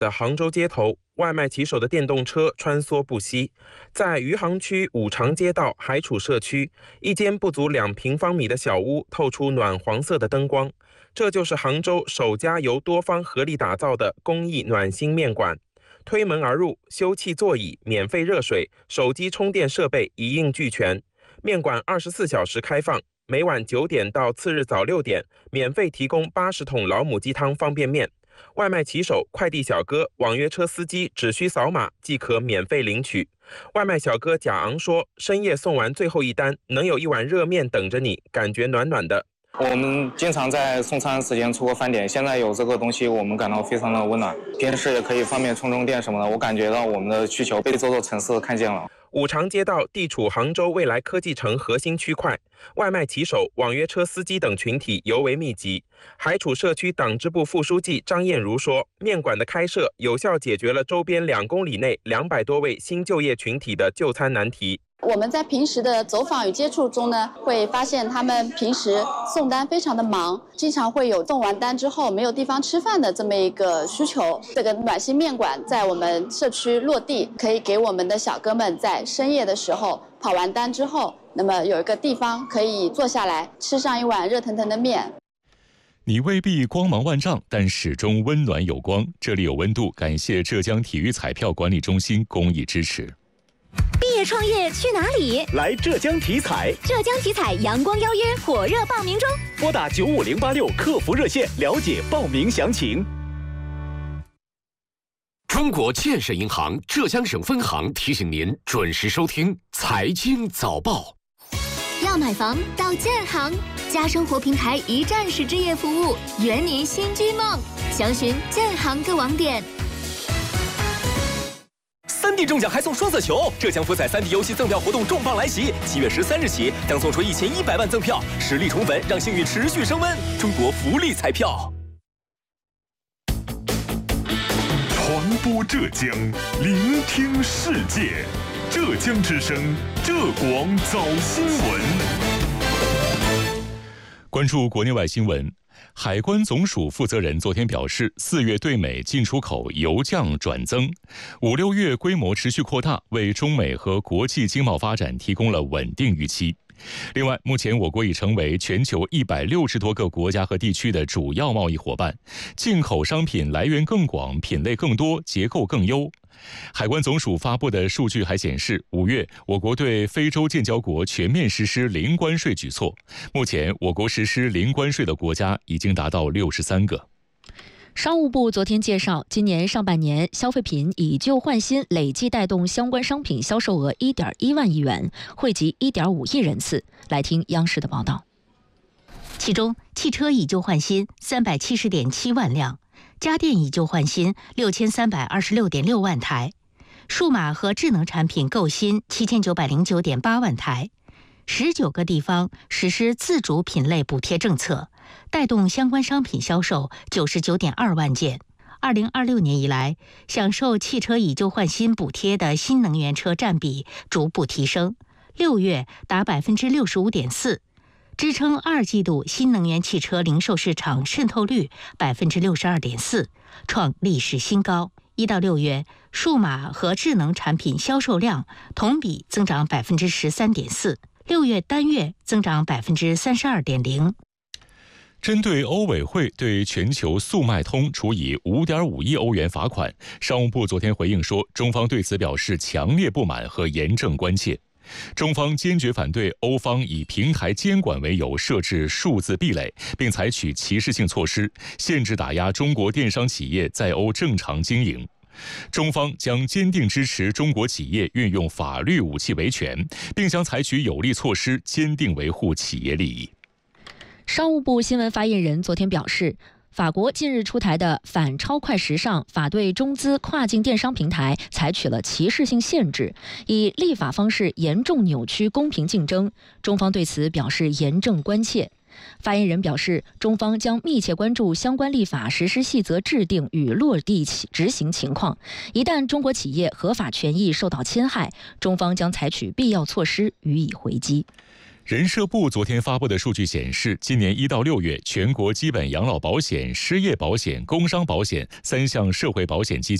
的杭州街头，外卖骑手的电动车穿梭不息。在余杭区五常街道海楚社区，一间不足2平方米的小屋透出暖黄色的灯光，这就是杭州首家由多方合力打造的公益暖心面馆。推门而入，休憩座椅、免费热水、手机充电设备一应俱全。面馆24小时开放，每晚9点到次日早6点，免费提供80桶老母鸡汤方便面。外卖骑手、快递小哥、网约车司机只需扫码即可免费领取。外卖小哥贾昂说：“深夜送完最后一单，能有一碗热面等着你，感觉暖暖的。” 我们经常在送餐时间出过饭点，现在有这个东西，我们感到非常的温暖。平时也可以方便充电什么的，我感觉到我们的需求被这座城市看见了。 五常街道地处杭州未来科技城核心区块，外卖骑手、网约车司机等群体尤为密集。海楚社区党支部副书记张艳茹说，面馆的开设有效解决了周边2公里内200多位新就业群体的就餐难题。 我们在平时的走访与接触中呢，会发现他们平时送单非常的忙，经常会有送完单之后没有地方吃饭的这么一个需求。这个暖心面馆在我们社区落地，可以给我们的小哥们在深夜的时候跑完单之后，那么有一个地方可以坐下来吃上一碗热腾腾的面。 你未必光芒万丈，但始终温暖有光。这里有温度，感谢浙江体育彩票管理中心公益支持。 毕业创业去哪里？ 来浙江体彩。 浙江体彩阳光邀约火热报名中， 拨打95086客服热线了解报名详情。 中国建设银行浙江省分行提醒您准时收听财经早报。 要买房到建行，家生活平台一站式置业服务，圆您新居梦。详询建行各网点。 3D 中奖还送双色球，浙江福彩3D 游戏赠票活动重磅来袭，7月13日起将送出1100万赠票，实力宠粉，让幸运持续升温。中国福利彩票。 传播浙江，聆听世界。浙江之声，浙广早新闻。 关注国内外新闻。海关总署负责人昨天表示，4月对美进出口由降转增，5、6月规模持续扩大，为中美和国际经贸发展提供了稳定预期。另外，目前我国已成为全球160多个国家和地区的主要贸易伙伴，进口商品来源更广、品类更多、结构更优。海关总署发布的数据还显示，5月我国对非洲建交国全面实施零关税举措，目前我国实施零关税的国家已经达到63个。 商务部昨天介绍，今年上半年消费品以旧换新累计带动相关商品销售额1.1万亿元，惠及1.5亿人次。来听央视的报道。 其中，汽车以旧换新370.7万辆，家电以旧换新6326.6万台，数码和智能产品购新7909.8万台。19个地方实施自主品类补贴政策，带动相关商品销售99.2万件。2026年以来，享受汽车以旧换新补贴的新能源车占比逐步提升，6月达65.4%，支撑2季度新能源汽车零售市场渗透率62.4%，创历史新高。1到6月，数码和智能产品销售量同比增长13.4%，6月单月增长32.0%。 针对欧委会对全球速卖通处以5.5亿欧元罚款，商务部昨天回应说，中方对此表示强烈不满和严正关切。中方坚决反对欧方以平台监管为由设置数字壁垒，并采取歧视性措施，限制打压中国电商企业在欧正常经营。中方将坚定支持中国企业运用法律武器维权，并将采取有力措施，坚定维护企业利益。 商务部新闻发言人昨天表示，法国近日出台的反超快时尚法对中资跨境电商平台采取了歧视性限制，以立法方式严重扭曲公平竞争，中方对此表示严正关切。发言人表示，中方将密切关注相关立法实施细则制定与落地执行情况，一旦中国企业合法权益受到侵害，中方将采取必要措施予以回击。 人社部昨天发布的数据显示，今年1到6月，全国基本养老保险、失业保险、工伤保险3项社会保险基金